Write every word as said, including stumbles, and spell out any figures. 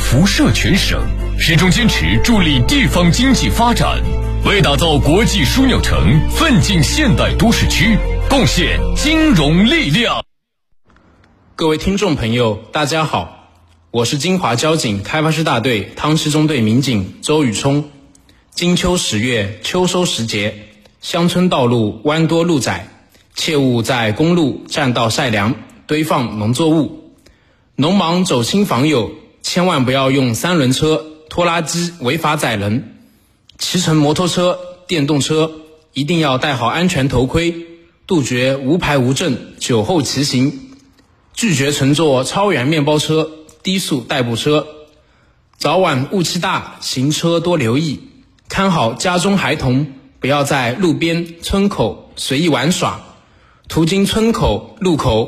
辐射全省，始终坚持助力地方经济发展，为打造国际枢纽城、奋进现代都市区贡献金融力量。 各位听众朋友，大家好，我是金华交警开发区大队汤溪中队民警周宇冲。金秋十月，秋收时节，乡村道路弯多路窄，切勿在公路、栈道晒粮、堆放农作物。农忙走亲访友，千万不要用三轮车、拖拉机违法载人。骑乘摩托车、电动车一定要戴好安全头盔，杜绝无牌无证、酒后骑行，拒绝乘坐超员面包车、低速代步车。早晚雾气大，行车多留意，看好家中孩童，不要在路边、村口随意玩耍。途经村口、路口